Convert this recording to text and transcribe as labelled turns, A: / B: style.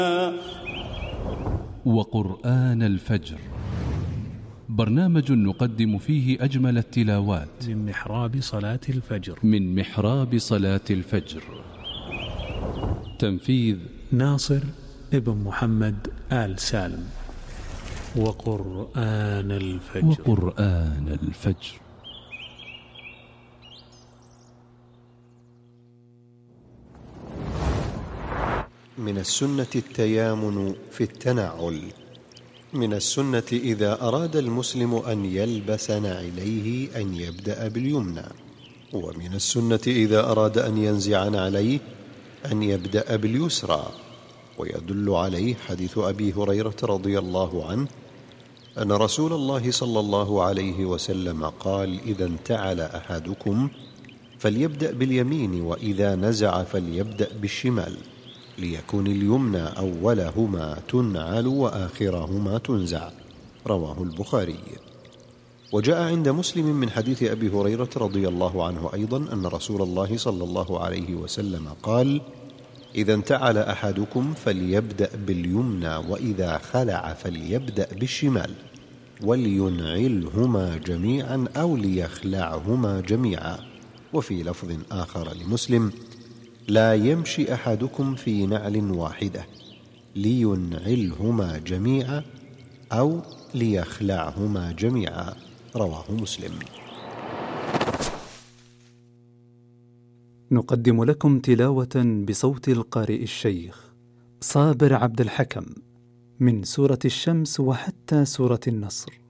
A: وقرآن الفجر، برنامج نقدم فيه أجمل التلاوات
B: من محراب صلاة الفجر.
A: تنفيذ
B: ناصر ابن محمد آل سالم. وقرآن الفجر.
C: من السنة التيامن في التنعل. من السنة إذا أراد المسلم أن يلبس نعليه أن يبدأ باليمنى، ومن السنة إذا أراد أن ينزع نعليه أن يبدأ باليسرى. ويدل عليه حديث أبي هريرة رضي الله عنه أن رسول الله صلى الله عليه وسلم قال: إذا انتعل أحدكم فليبدأ باليمين، وإذا نزع فليبدأ بالشمال، ليكون اليمنى أولهما تنعل وآخرهما تنزع. رواه البخاري. وجاء عند مسلم من حديث أبي هريرة رضي الله عنه أيضا أن رسول الله صلى الله عليه وسلم قال: إذا انتعل أحدكم فليبدأ باليمنى، وإذا خلع فليبدأ بالشمال، ولينعلهما جميعا أو ليخلعهما جميعا. وفي لفظ آخر لمسلم: لا يمشي أحدكم في نعل واحدة، لينعلهما جميعا أو ليخلعهما جميعا. رواه مسلم.
D: نقدم لكم تلاوة بصوت القارئ الشيخ صابر عبد الحكم من سورة الشمس وحتى سورة النصر.